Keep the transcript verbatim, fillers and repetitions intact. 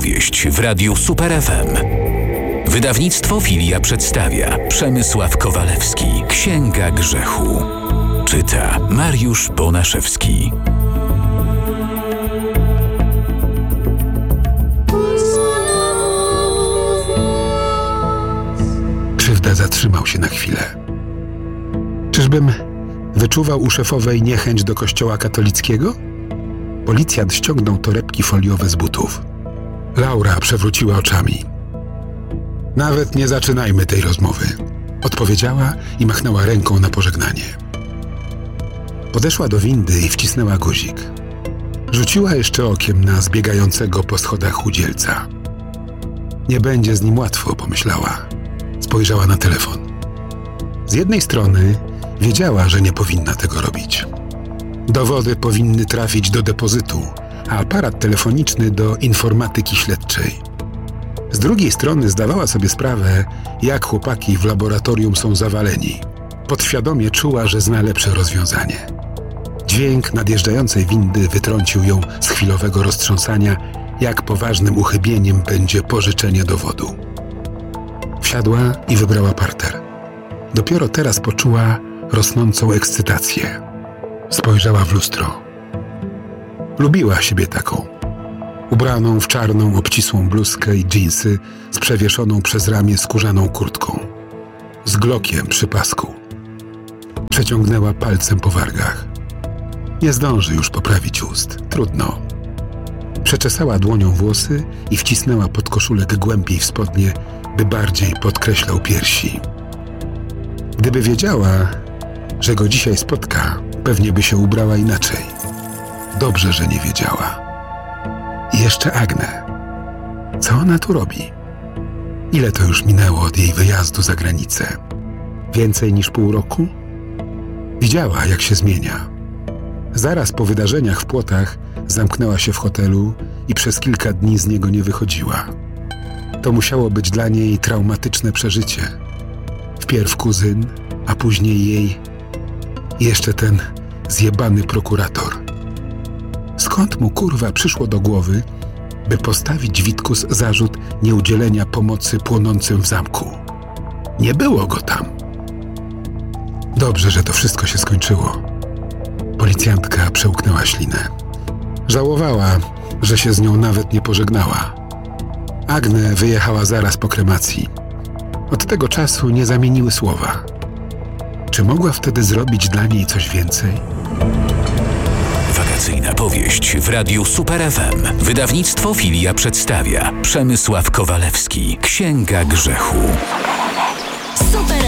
powieść w Radiu Super F M. Wydawnictwo Filia przedstawia Przemysław Kowalewski. Księga grzechu. Czyta Mariusz Bonaszewski. Krzywda zatrzymał się na chwilę. Czyżbym wyczuwał u szefowej niechęć do kościoła katolickiego? Policjant ściągnął torebki foliowe z butów. Laura przewróciła oczami. Nawet nie zaczynajmy tej rozmowy, odpowiedziała i machnęła ręką na pożegnanie. Podeszła do windy i wcisnęła guzik. Rzuciła jeszcze okiem na zbiegającego po schodach chudzielca. Nie będzie z nim łatwo, pomyślała. Spojrzała na telefon. Z jednej strony wiedziała, że nie powinna tego robić. Dowody powinny trafić do depozytu, a aparat telefoniczny do informatyki śledczej. Z drugiej strony zdawała sobie sprawę, jak chłopaki w laboratorium są zawaleni. Podświadomie czuła, że zna lepsze rozwiązanie. Dźwięk nadjeżdżającej windy wytrącił ją z chwilowego roztrząsania, jak poważnym uchybieniem będzie pożyczenie dowodu. Wsiadła i wybrała parter. Dopiero teraz poczuła rosnącą ekscytację. Spojrzała w lustro. Lubiła siebie taką. Ubraną w czarną, obcisłą bluzkę i dżinsy z przewieszoną przez ramię skórzaną kurtką. Z glokiem przy pasku. Przeciągnęła palcem po wargach. Nie zdąży już poprawić ust. Trudno. Przeczesała dłonią włosy i wcisnęła pod koszulek głębiej w spodnie, by bardziej podkreślał piersi. Gdyby wiedziała, że go dzisiaj spotka, pewnie by się ubrała inaczej. Dobrze, że nie wiedziała. I jeszcze Agne. Co ona tu robi? Ile to już minęło od jej wyjazdu za granicę? Więcej niż pół roku? Widziała, jak się zmienia. Zaraz po wydarzeniach w Płotach zamknęła się w hotelu i przez kilka dni z niego nie wychodziła. To musiało być dla niej traumatyczne przeżycie. Wpierw kuzyn, a później jej i jeszcze ten zjebany prokurator. Skąd mu kurwa przyszło do głowy, by postawić Witkus zarzut nieudzielenia pomocy płonącym w zamku? Nie było go tam. Dobrze, że to wszystko się skończyło. Policjantka przełknęła ślinę. Żałowała, że się z nią nawet nie pożegnała. Agne wyjechała zaraz po kremacji. Od tego czasu nie zamieniły słowa. Czy mogła wtedy zrobić dla niej coś więcej? Wakacyjna powieść w Radiu Super F M. Wydawnictwo Filia przedstawia Przemysław Kowalewski. Księga grzechu. Super